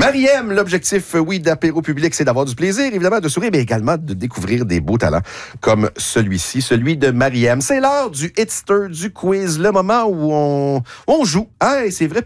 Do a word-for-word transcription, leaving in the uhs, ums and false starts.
Mariem, l'objectif, oui, d'apéro public, c'est d'avoir du plaisir, évidemment, de sourire, mais également de découvrir des beaux talents comme celui-ci, celui de Mariem. C'est l'heure du Hitster, du quiz, le moment où on, on joue. Hein, et c'est vrai,